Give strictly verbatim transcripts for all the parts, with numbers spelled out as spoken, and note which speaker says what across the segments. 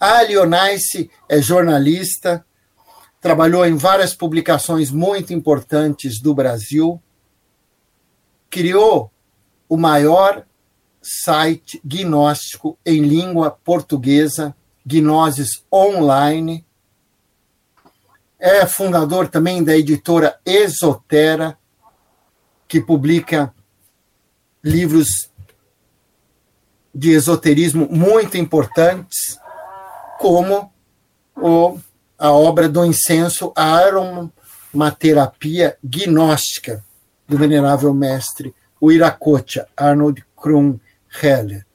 Speaker 1: Ali Onaissi é jornalista, trabalhou em várias publicações muito importantes do Brasil, criou o maior site gnóstico em língua portuguesa, Gnoses Online. É fundador também da editora Esotera, que publica livros de esoterismo muito importantes, como o, a obra do incenso, a aromaterapia gnóstica, do venerável mestre Uiracocha, Arnold Krumheller.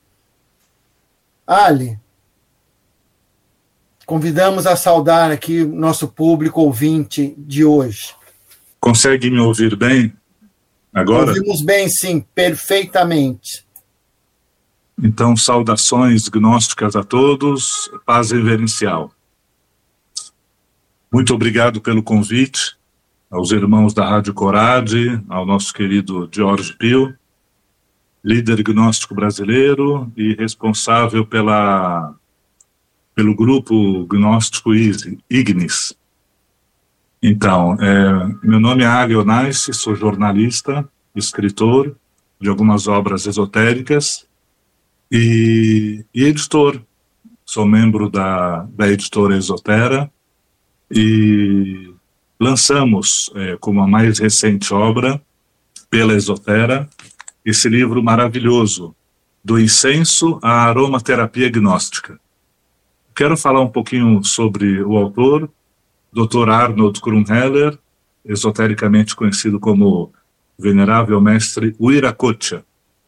Speaker 1: Ali, convidamos a saudar aqui o nosso público ouvinte de hoje.
Speaker 2: Consegue me ouvir bem agora?
Speaker 1: Ouvimos bem, sim, perfeitamente.
Speaker 2: Então, saudações gnósticas a todos, paz reverencial. Muito obrigado pelo convite, aos irmãos da Rádio Corade, ao nosso querido Jorge Pio, líder gnóstico brasileiro e responsável pela, pelo grupo gnóstico Ignis. Então, é, meu nome é Ali Onaissi, sou jornalista, escritor de algumas obras esotéricas e, e editor. Sou membro da, da editora Esotera e lançamos, é, como a mais recente obra, pela Esotera, esse livro maravilhoso, Do Incenso à Aromaterapia Gnóstica. Quero falar um pouquinho sobre o autor, doutor Arnold Krumheller, esotericamente conhecido como Venerável Mestre Uiracocha.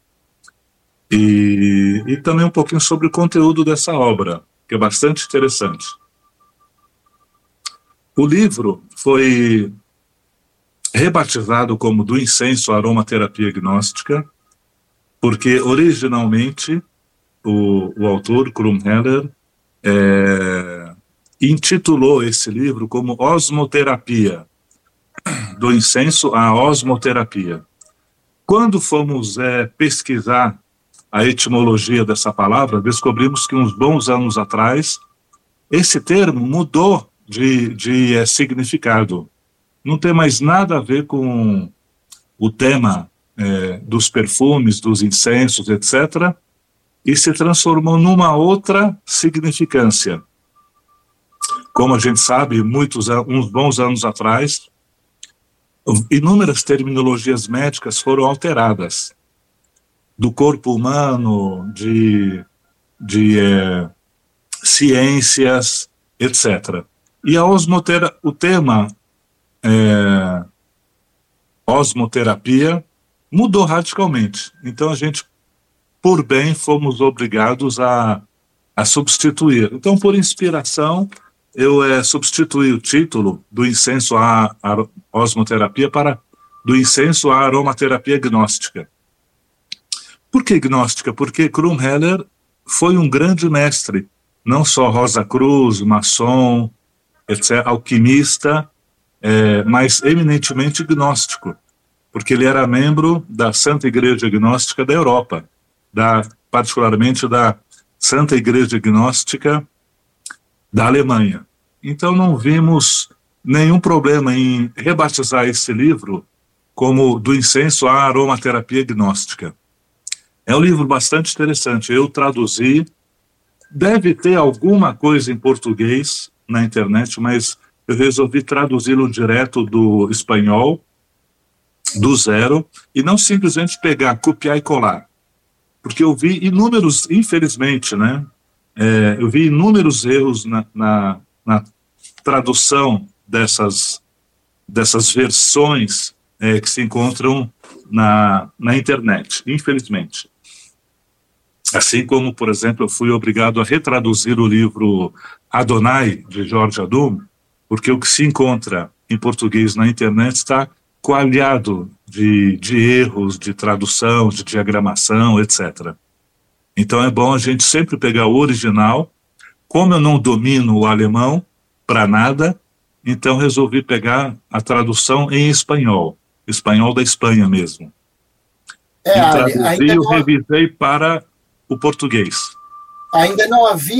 Speaker 2: E, e também um pouquinho sobre o conteúdo dessa obra, que é bastante interessante. O livro foi rebatizado como Do Incenso à Aromaterapia Gnóstica, porque originalmente o, o autor, Krumheller, é, intitulou esse livro como Osmoterapia, do incenso à osmoterapia. Quando fomos é, pesquisar a etimologia dessa palavra, descobrimos que uns bons anos atrás, esse termo mudou de, de é, significado. Não tem mais nada a ver com o tema é, dos perfumes, dos incensos, etcétera, e se transformou numa outra significância. Como a gente sabe, muitos, uns bons anos atrás, inúmeras terminologias médicas foram alteradas. Do corpo humano, de, de é, ciências, etcétera. E a osmotera, o tema é, osmoterapia mudou radicalmente. Então a gente, por bem, fomos obrigados a, a substituir. Então, por inspiração, eu é, substituí o título do incenso à, à osmoterapia para do incenso à aromaterapia gnóstica. Por que gnóstica? Porque Krumheller foi um grande mestre, não só Rosa Cruz, maçom, etcétera, alquimista, é, mas eminentemente gnóstico, porque ele era membro da Santa Igreja Gnóstica da Europa, da, particularmente da Santa Igreja Gnóstica da Alemanha. Então não vimos nenhum problema em rebatizar esse livro como Do Incenso à Aromaterapia Gnóstica. É um livro bastante interessante, eu traduzi, deve ter alguma coisa em português na internet, mas eu resolvi traduzi-lo direto do espanhol, do zero, e não simplesmente pegar, copiar e colar. Porque eu vi inúmeros, infelizmente, né, é, eu vi inúmeros erros na, na, na tradução dessas, dessas versões é, que se encontram na, na internet, infelizmente. Assim como, por exemplo, eu fui obrigado a retraduzir o livro Adonai, de George Adum, porque o que se encontra em português na internet está coalhado de, de erros de tradução, de diagramação, etcétera. Então é bom a gente sempre pegar o original. Como eu não domino o alemão para nada, então resolvi pegar a tradução em espanhol, espanhol da Espanha mesmo. É, e traduzi e eu revisei para o português.
Speaker 1: Ainda não havia